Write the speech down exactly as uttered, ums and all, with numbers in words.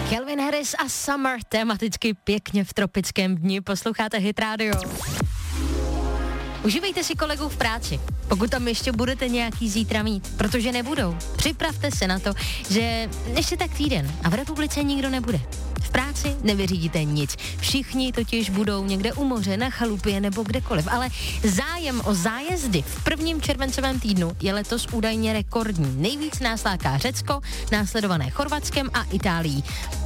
Calvin Harris a Summer, tematicky pěkně v tropickém dni, posloucháte Hit Radio. Užívejte si kolegů v práci, pokud tam ještě budete nějaký zítra mít, protože nebudou. Připravte se na to, že ještě tak týden a v republice nikdo nebude. V práci nevyřídíte nic. Všichni totiž budou někde u moře, na chalupě nebo kdekoliv. Ale zájem o zájezdy v prvním červencovém týdnu je letos údajně rekordní. Nejvíc nás láká Řecko, následované Chorvatskem a Itálií.